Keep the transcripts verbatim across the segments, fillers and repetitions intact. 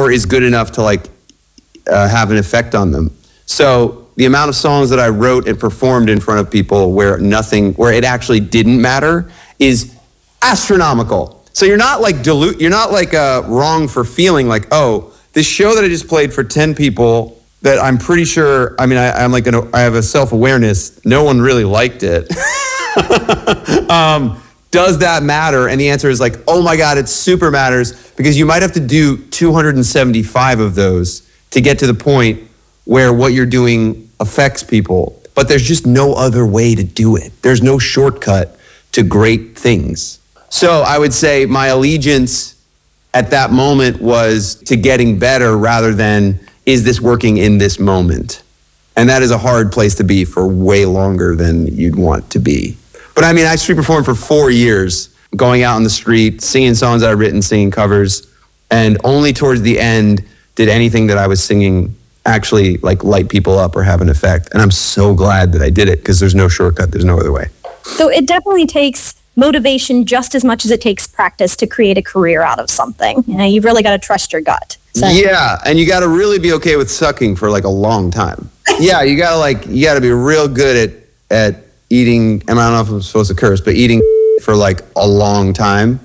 or is good enough to like uh, have an effect on them. So the amount of songs that I wrote and performed in front of people where nothing, where it actually didn't matter is astronomical. So you're not like dilute, you're not like uh, wrong for feeling like, oh, this show that I just played for ten people that I'm pretty sure, I mean, I, I'm like, an, I have a self-awareness, no one really liked it. um, does that matter? And the answer is like, oh my God, it super matters, because you might have to do two hundred seventy-five of those to get to the point where what you're doing affects people. But there's just no other way to do it. There's no shortcut to great things. So I would say my allegiance at that moment was to getting better rather than, is this working in this moment? And that is a hard place to be for way longer than you'd want to be. But I mean, I street performed for four years, going out on the street, singing songs I'd written, singing covers, and only towards the end did anything that I was singing actually like light people up or have an effect. And I'm so glad that I did it, because there's no shortcut, there's no other way. So it definitely takes motivation just as much as it takes practice to create a career out of something. You know, you've really got to trust your gut. So. Yeah, and you got to really be okay with sucking for like a long time. Yeah, you got to like, you got to be real good at at eating, and I don't know if I'm supposed to curse, but eating for like a long time.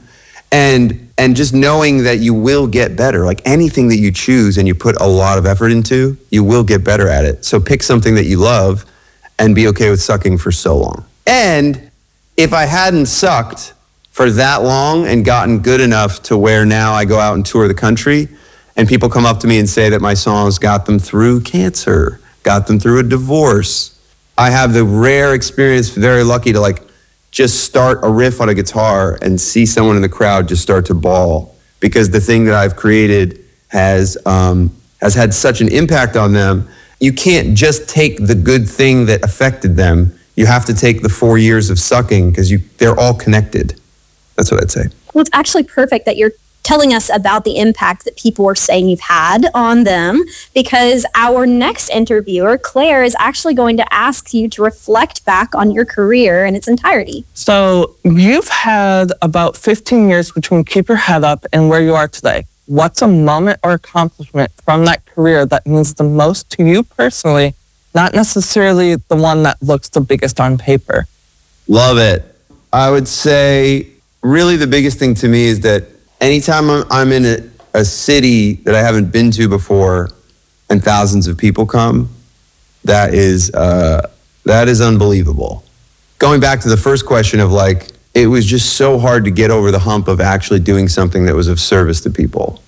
And and just knowing that you will get better. Like anything that you choose and you put a lot of effort into, you will get better at it. So pick something that you love and be okay with sucking for so long. And if I hadn't sucked for that long and gotten good enough to where now I go out and tour the country and people come up to me and say that my songs got them through cancer, got them through a divorce. I have the rare experience, very lucky to like just start a riff on a guitar and see someone in the crowd just start to bawl, because the thing that I've created has um, has had such an impact on them. You can't just take the good thing that affected them. You have to take the four years of sucking, because you they're all connected. That's what I'd say. Well, it's actually perfect that you're telling us about the impact that people are saying you've had on them, because our next interviewer, Claire, is actually going to ask you to reflect back on your career in its entirety. So you've had about fifteen years between Keep Your Head Up and where you are today. What's a moment or accomplishment from that career that means the most to you personally, not necessarily the one that looks the biggest on paper? Love it. I would say really the biggest thing to me is that anytime I'm in a, a city that I haven't been to before and thousands of people come, that is uh, that is unbelievable. Going back to the first question of like, it was just so hard to get over the hump of actually doing something that was of service to people.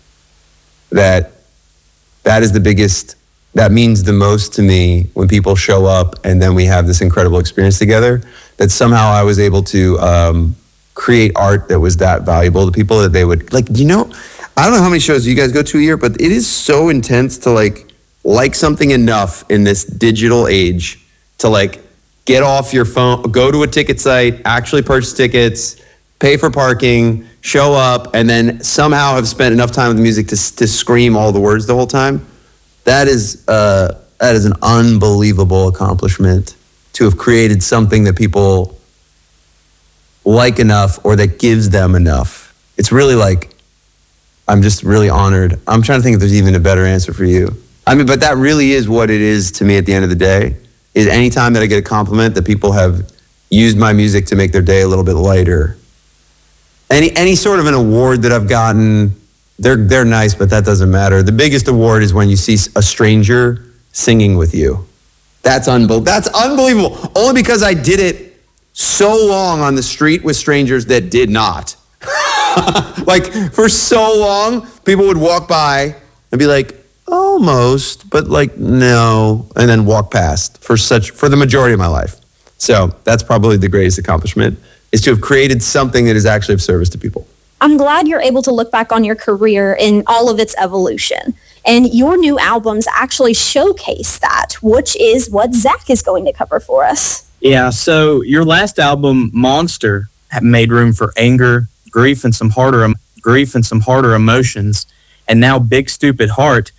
That that is the biggest, that means the most to me when people show up and then we have this incredible experience together, that somehow I was able to um, create art that was that valuable to people that they would, like, you know, I don't know how many shows you guys go to a year, but it is so intense to like, like something enough in this digital age to like get off your phone, go to a ticket site, actually purchase tickets, pay for parking, show up, and then somehow have spent enough time with the music to to scream all the words the whole time. That is uh, that is an unbelievable accomplishment, to have created something that people like enough or that gives them enough. It's really like, I'm just really honored. I'm trying to think if there's even a better answer for you. I mean, but that really is what it is to me at the end of the day, is anytime that I get a compliment that people have used my music to make their day a little bit lighter. Any any sort of an award that I've gotten, they're they're nice, but that doesn't matter. The biggest award is when you see a stranger singing with you. That's unbelievable. That's unbelievable. Only because I did it so long on the street with strangers that did not. Like for so long, people would walk by and be like, almost, but like, no, and then walk past for such, for the majority of my life. So that's probably the greatest accomplishment, is to have created something that is actually of service to people. I'm glad you're able to look back on your career in all of its evolution. And your new albums actually showcase that, which is what Zach is going to cover for us. Yeah, so your last album, Monster, made room for anger, grief, and some harder grief and some harder emotions. And now Big Stupid Heart